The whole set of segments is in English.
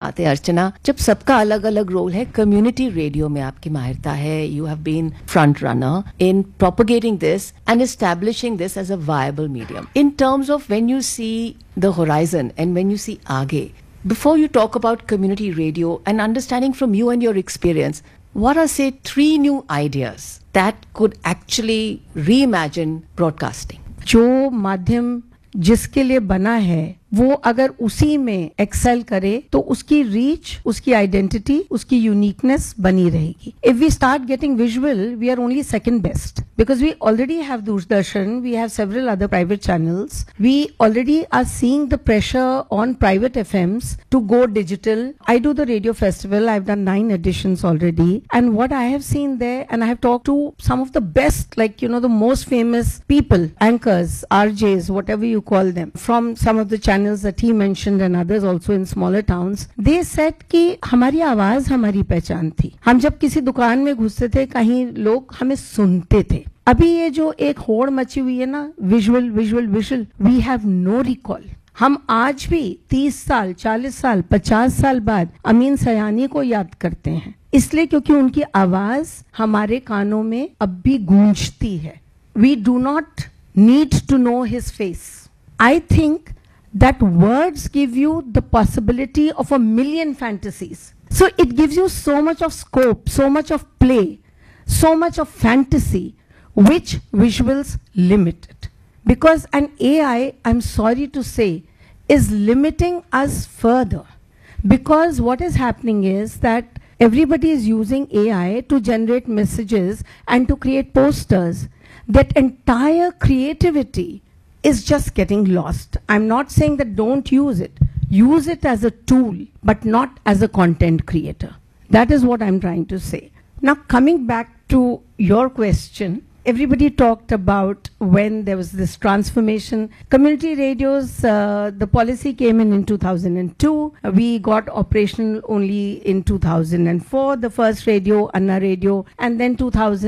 बात है अर्चना, जब सबका अलग अलग रोल है, कम्युनिटी रेडियो में आपकी माहिरता है, you have been front runner in propagating this and establishing this as a viable medium. In terms of when you see the horizon and when you see आगे, before you talk about community radio and understanding from you and your experience, what are, say, 3 new ideas that could actually reimagine broadcasting? जो माध्यम जिसके लिए बना है वो अगर उसी में एक्सेल करे तो उसकी रीच, उसकी आइडेंटिटी, उसकी यूनिकनेस बनी रहेगी. If we start getting visual, we are only second best because we already have Doordarshan, we have several other private channels. We already are seeing the pressure on private FMs to go digital. I do the radio festival. I've done 9 editions already. And what I have seen there, and I have talked to some of the best, like, the most famous people, anchors, RJs, whatever you call them, from some of the channels that he mentioned and others also in smaller towns. They said कि हमारी आवाज हमारी पहचान थी. हम जब किसी दुकान में घुसते थे, कहीं लोग हमें सुनते थे. अभी ये जो एक होड़ मची हुई है ना, visual visual visual, we have no recall. हम आज भी 30 साल, 40 साल, 50 साल बाद अमीन सयानी को याद करते हैं, इसलिए क्योंकि उनकी आवाज हमारे कानों में अब भी गूंजती है. We do not need to know his face. I think that words give you the possibility of a million fantasies. So it gives you so much of scope, so much of play, so much of fantasy, which visuals limit it. Because an AI, I'm sorry to say, is limiting us further. Because what is happening is that everybody is using AI to generate messages and to create posters. That entire creativity is just getting lost. I'm not saying that don't use it. Use it as a tool, but not as a content creator. That is what I'm trying to say. Now, coming back to your question, everybody talked about when there was this transformation. Community radios, the policy came in 2002. We got operational only in 2004, the first radio, Anna Radio, and then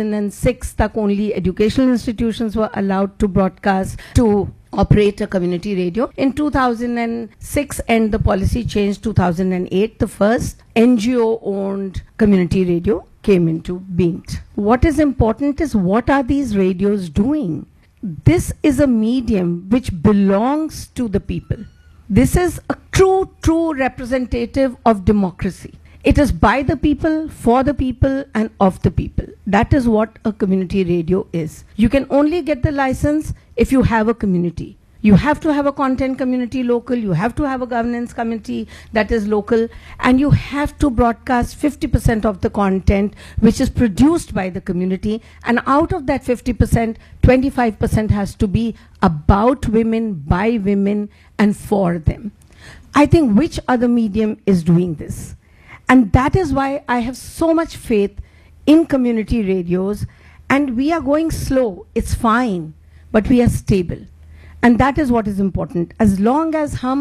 2006 tak only educational institutions were allowed to broadcast, to operate a community radio. In 2006 and the policy changed 2008, the first NGO-owned community radio came into being. What is important is what are these radios doing? This is a medium which belongs to the people. This is a true representative of democracy. It is by the people, for the people, and of the people. That is what a community radio is. You can only get the license if you have a community. You have to have a content community local, you have to have a governance committee that is local, and you have to broadcast 50% of the content which is produced by the community, and out of that 50%, 25% has to be about women, by women, and for them. I think which other medium is doing this? And that is why I have so much faith in community radios, and we are going slow, it's fine, but we are stable. And that is what is important. As long as हम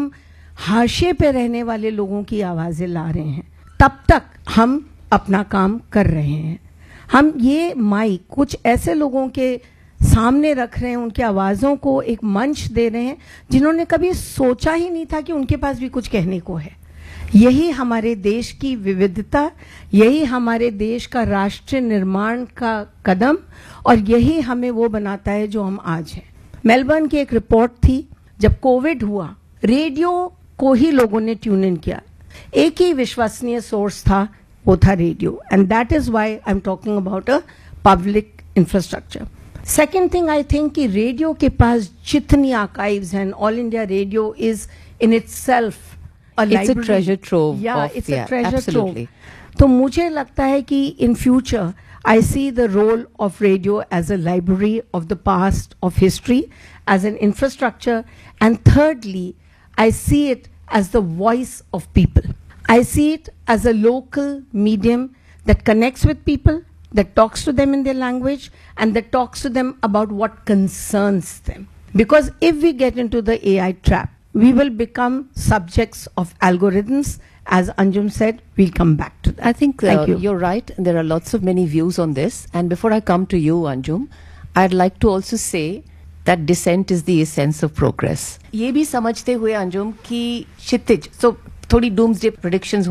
हाशिए पे रहने वाले लोगों की आवाज़ें ला रहे हैं, तब तक हम अपना काम कर रहे हैं. हम ये माइक कुछ ऐसे लोगों के सामने रख रहे हैं, उनकी आवाज़ों को एक मंच दे रहे हैं जिन्होंने कभी सोचा ही नहीं था कि उनके पास भी कुछ कहने को है. यही हमारे देश की विविधता, यही हमारे देश का राष्ट्रीय निर्माण का कदम, और यही हमें वो बनाता है जो हम आज हैं. मेलबर्न की एक रिपोर्ट थी, जब कोविड हुआ, रेडियो को ही लोगों ने ट्यून इन किया. एक ही विश्वसनीय सोर्स था, वो था radio. And that is why I am talking about a public infrastructure. Second thing, I think कि रेडियो के पास जितनी आर्काइव्स हैं, all India radio is in itself a library. It's a treasure trove. Yeah, it's a treasure absolutely. trove. तो मुझे लगता है कि in future I see the role of radio as a library of the past, of history, as an infrastructure, and thirdly, I see it as the voice of people. I see it as a local medium that connects with people, that talks to them in their language, and that talks to them about what concerns them. Because if we get into the AI trap, we will become subjects of algorithms. As Anjum said, we'll come back to that. I think Thank you. You're right. There are lots of many views on this. And before I come to you, Anjum, I'd like to also say that dissent is the essence of progress. ये भी समझते हुए अंजुम कि क्षितिज, so थोड़ी doomsday predictions